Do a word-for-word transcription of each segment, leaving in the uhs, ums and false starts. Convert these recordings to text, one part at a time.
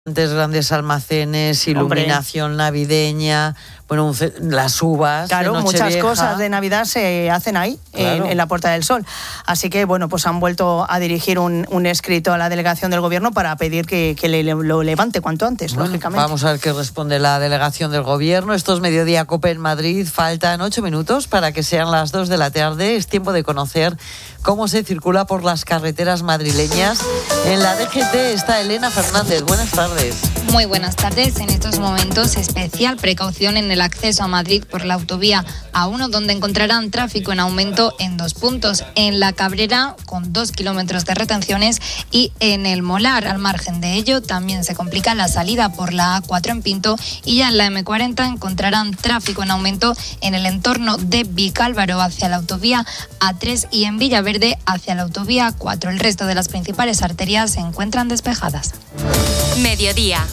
Grandes almacenes, iluminación Hombre. navideña, bueno, un, las uvas. Claro, muchas cosas de Navidad se hacen ahí, claro. en, en la Puerta del Sol. Así que, bueno, pues han vuelto a dirigir un, un escrito a la delegación del gobierno para pedir que, que le, lo levante cuanto antes, bueno, lógicamente. Vamos a ver qué responde la delegación del gobierno. Esto es Mediodía Cope en Madrid. Faltan ocho minutos para que sean las dos de la tarde. Es tiempo de conocer cómo se circula por las carreteras madrileñas. En la D G T está Elena Fernández. Buenas tardes. Muy buenas tardes. En estos momentos, especial precaución en el acceso a Madrid por la autovía A uno, donde encontrarán tráfico en aumento en dos puntos. En la Cabrera, con dos kilómetros de retenciones, y en el Molar. Al margen de ello, también se complica la salida por la A cuatro en Pinto, y ya en la eme cuarenta encontrarán tráfico en aumento en el entorno de Vicálvaro hacia la autovía A tres y en Villaverde hacia la autovía A cuatro. El resto de las principales arterias se encuentran despejadas. Mediodía.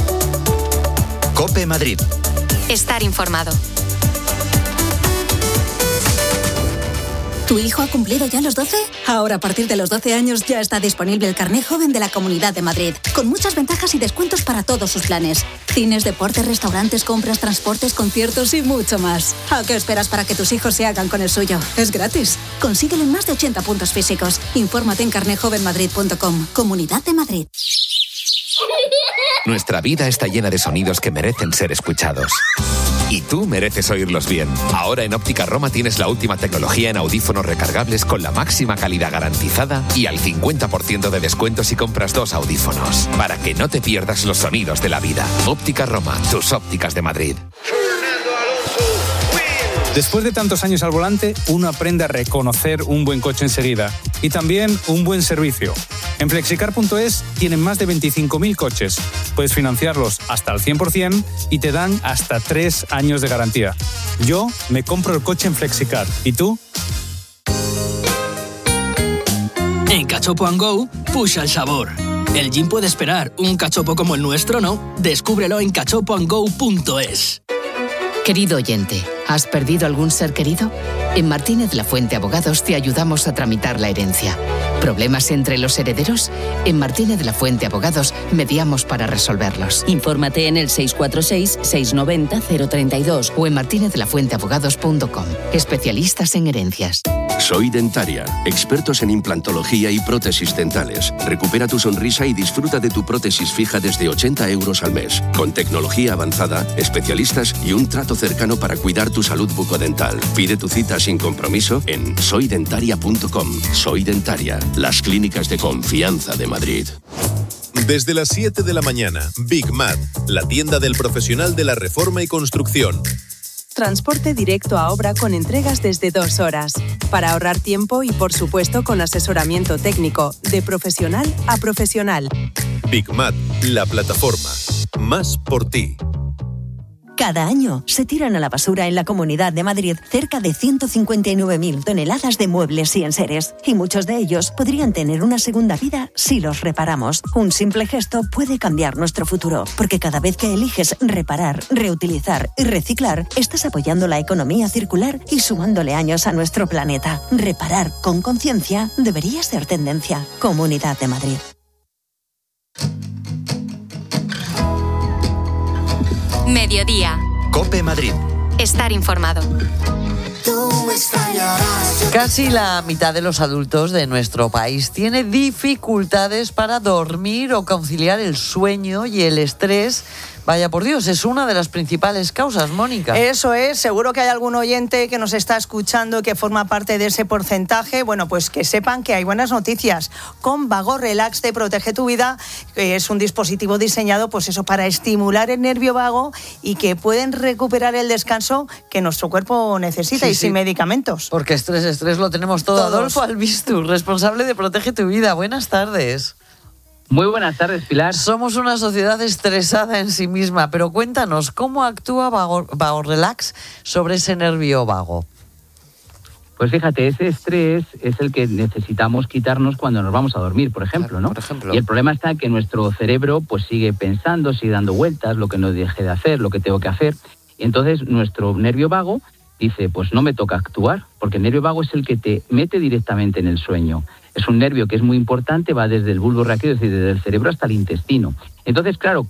Cope Madrid. Estar informado. ¿Tu hijo ha cumplido ya los doce? Ahora, a partir de los doce años, ya está disponible el Carné Joven de la Comunidad de Madrid, con muchas ventajas y descuentos para todos sus planes. Cines, deportes, restaurantes, compras, transportes, conciertos y mucho más. ¿A qué esperas para que tus hijos se hagan con el suyo? Es gratis. Consíguelo en más de ochenta puntos físicos. Infórmate en carné joven madrid punto com. Comunidad de Madrid. Nuestra vida está llena de sonidos que merecen ser escuchados. Y tú mereces oírlos bien. Ahora en Óptica Roma tienes la última tecnología en audífonos recargables con la máxima calidad garantizada y al cincuenta por ciento de descuento si compras dos audífonos. Para que no te pierdas los sonidos de la vida. Óptica Roma, tus ópticas de Madrid. Después de tantos años al volante, uno aprende a reconocer un buen coche enseguida y también un buen servicio. En flexicar punto es tienen más de veinticinco mil coches. Puedes financiarlos hasta al cien por ciento y te dan hasta tres años de garantía. Yo me compro el coche en Flexicar. ¿Y tú? En Cachopo and Go, pusha el sabor. El gin puede esperar, un cachopo como el nuestro no. Descúbrelo en cachopo and go punto es. Querido oyente, ¿has perdido algún ser querido? En Martínez La Fuente Abogados te ayudamos a tramitar la herencia. ¿Problemas entre los herederos? En Martínez La Fuente Abogados mediamos para resolverlos. Infórmate en el seis cuatro seis, seis nueve cero, cero tres dos o en martínez la fuente abogados punto com. Especialistas en herencias. Soy Dentaria, expertos en implantología y prótesis dentales. Recupera tu sonrisa y disfruta de tu prótesis fija desde ochenta euros al mes. Con tecnología avanzada, especialistas y un trato cercano para cuidar tu salud bucodental. Pide tu cita sin compromiso en soy dentaria punto com. Soy Dentaria, las clínicas de confianza de Madrid. Desde las siete de la mañana, Big Mat, la tienda del profesional de la reforma y construcción. Transporte directo a obra con entregas desde dos horas. Para ahorrar tiempo y, por supuesto, con asesoramiento técnico, de profesional a profesional. Big Mat, la plataforma. Más por ti. Cada año se tiran a la basura en la Comunidad de Madrid cerca de ciento cincuenta y nueve mil toneladas de muebles y enseres. Y muchos de ellos podrían tener una segunda vida si los reparamos. Un simple gesto puede cambiar nuestro futuro, porque cada vez que eliges reparar, reutilizar y reciclar, estás apoyando la economía circular y sumándole años a nuestro planeta. Reparar con conciencia debería ser tendencia. Comunidad de Madrid. Mediodía. Cope Madrid. Estar informado. Casi la mitad de los adultos de nuestro país tiene dificultades para dormir o conciliar el sueño y el estrés. Vaya por Dios, es una de las principales causas, Mónica. Eso es, seguro que hay algún oyente que nos está escuchando que forma parte de ese porcentaje. Bueno, pues que sepan que hay buenas noticias. Con Vago Relax de Protege tu Vida, que es un dispositivo diseñado, pues eso, para estimular el nervio vago y que pueden recuperar el descanso que nuestro cuerpo necesita, sí, y sí, sin medicamentos. Porque estrés, estrés lo tenemos todo. Todos. Adolfo Albistu, responsable de Protege tu Vida. Buenas tardes. Muy buenas tardes, Pilar. Somos una sociedad estresada en sí misma, pero cuéntanos, ¿cómo actúa Vago, Vago Relax sobre ese nervio vago? Pues fíjate, ese estrés es el que necesitamos quitarnos cuando nos vamos a dormir, por ejemplo, ¿no? Por ejemplo. Y el problema está que nuestro cerebro pues sigue pensando, sigue dando vueltas, lo que no deje de hacer, lo que tengo que hacer. Y entonces nuestro nervio vago dice, pues no me toca actuar, porque el nervio vago es el que te mete directamente en el sueño. Es un nervio que es muy importante, va desde el bulbo raquídeo, es decir, desde el cerebro hasta el intestino. Entonces, claro,